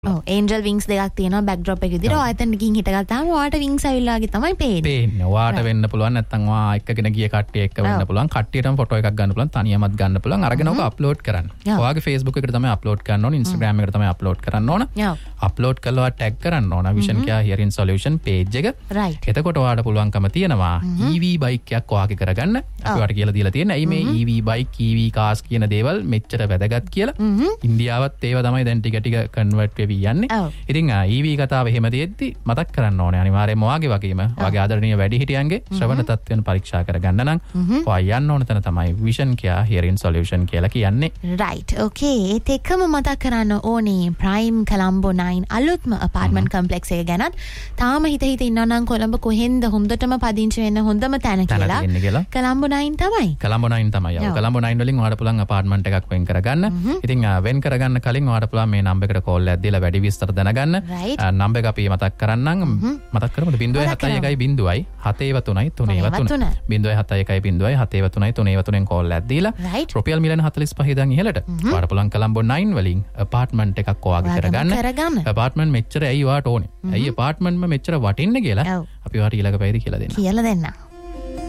Angel විංස් දෙකක් තියෙනවා බෑක්ඩ්‍රොප් එක විදිහට. ඔයතන ගිහින් හිටගත්තාම ඔයාට විංස් ඇවිල්ලා වගේ තමයි පේන්නේ. ඔයාට වෙන්න පුළුවන් නැත්නම් ඔයා එක්කගෙන ගිය කට්ටිය එක්ක වෙන්න පුළුවන්. කට්ටියටම ෆොටෝ එකක් ගන්න පුළුවන්. තනියමත් ගන්න පුළුවන්. අරගෙන ඔක අප්ලෝඩ් කරන්න. ඔයාගේ Facebook එකට තමයි අප්ලෝඩ් කරන්න ඕන. Instagram එකට තමයි අප්ලෝඩ් කරන්න ඕන. අප්ලෝඩ් කළා ටැග් කරන්න ඕන Vision Care Hearing Solution page එක. එතකොට ඔයාට පුළුවන්කම තියෙනවා EV බයික් එකක් ඔයාගේ කරගන්න. අපි ඔයාට කියලා දීලා තියෙන. ඇයි මේ EV බයික් EV cars කියන දේවල් මෙච්චර වැදගත් කියලා. ඉන්දියාවත් ඒව තමයි දැන් ටික ටික කන්වර්ට් වෙවි යන්නේ. ඉතින් EV කතාව එහෙම දෙද්දි මතක් කරන්න ඕනේ අනිවාර්යයෙන්ම ඔයාගේ වගේම ඔයාගේ ආදරණීය වැඩිහිටියන්ගේ ශ්‍රවණ තත්ත්වයන් පරීක්ෂා කරගන්න නම් ඔයා යන්න ඕන තැන තමයි Vision Care Hearing Solution කියලා කියන්නේ. right okay ඒත් එක්කම මතක් කරන්න ඕනේ Prime Colombo 9 අලුත්ම apartment complex එක ගැනත් තාම හිත ඉන්නවා නම් කොළඹ කොහෙන්ද හොඳටම පදිංචි වෙන්න හොඳම තැන කියලා Colombo 9 තමයි. Colombo 9 තමයි. Colombo 9 වලින් ඔයාට පුළුවන් apartment එකක් වෙන් කරගන්න. ඉතින් වෙන් කරගන්න කලින් ඔයාට පුළුවන් මේ නම්බර් එකට කෝල් එකක් දීලා වැඩි විස්තර දැනගන්න. නම්බර් එක අපි මතක් කරන්නම්. මතක් කරමුද 071 073 071 කෝල් එකක් දීලා රුපියල් මිලියන 45 ඉඳන් ඉහළට ඔයාට පුළුවන් Colombo 9 වලින් apartment එකක් ඔයාගේ කරගන්න. apartment මෙච්චර ඇයි ඔයාට ඕනේ? ඇයි apartment මෙච්චර වටින්නේ කියලා අපි ඔයාට ඊළඟ පැයදී කියලා දෙන්නම්.